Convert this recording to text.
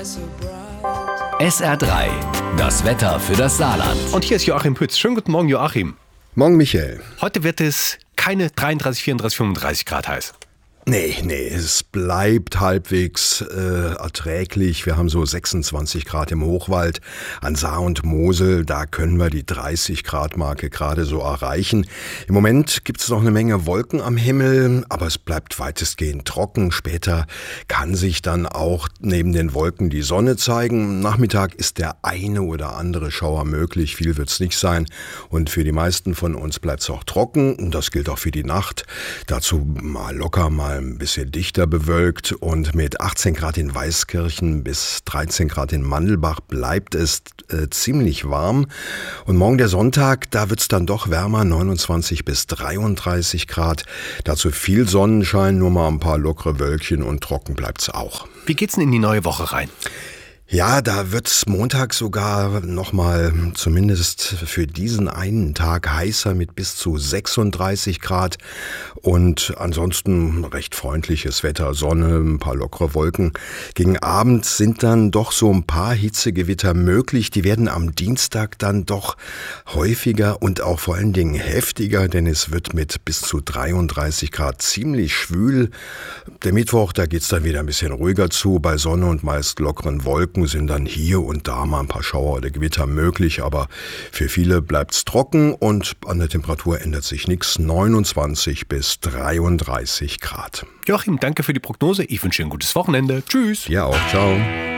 SR3, das Wetter für das Saarland. Und hier ist Joachim Pütz. Schönen guten Morgen, Joachim. Morgen, Michael. Heute wird es keine 33, 34, 35 Grad heiß. Nee, es bleibt halbwegs erträglich. Wir haben so 26 Grad im Hochwald. An Saar und Mosel, da können wir die 30 Grad Marke gerade so erreichen. Im Moment gibt es noch eine Menge Wolken am Himmel, aber es bleibt weitestgehend trocken. Später kann sich dann auch neben den Wolken die Sonne zeigen. Nachmittag ist der eine oder andere Schauer möglich. Viel wird es nicht sein. Und für die meisten von uns bleibt es auch trocken. Und das gilt auch für die Nacht. Dazu locker mal ein bisschen dichter bewölkt, und mit 18 Grad in Weißkirchen bis 13 Grad in Mandelbach bleibt es ziemlich warm. Und morgen der Sonntag, da wird es dann doch wärmer, 29 bis 33 Grad. Dazu viel Sonnenschein, nur mal ein paar lockere Wölkchen, und trocken bleibt es auch. Wie geht's denn in die neue Woche rein? Ja, da wird's Montag sogar nochmal, zumindest für diesen einen Tag, heißer mit bis zu 36 Grad. Und ansonsten recht freundliches Wetter, Sonne, ein paar lockere Wolken. Gegen Abend sind dann doch so ein paar Hitzegewitter möglich. Die werden am Dienstag dann doch häufiger und auch vor allen Dingen heftiger, denn es wird mit bis zu 33 Grad ziemlich schwül. Der Mittwoch, da geht's dann wieder ein bisschen ruhiger zu. Bei Sonne und meist lockeren Wolken sind dann hier und da mal ein paar Schauer oder Gewitter möglich, aber für viele bleibt's trocken und an der Temperatur ändert sich nichts. 29 bis 33 Grad. Joachim, danke für die Prognose. Ich wünsche dir ein gutes Wochenende. Tschüss. Ja auch, ciao.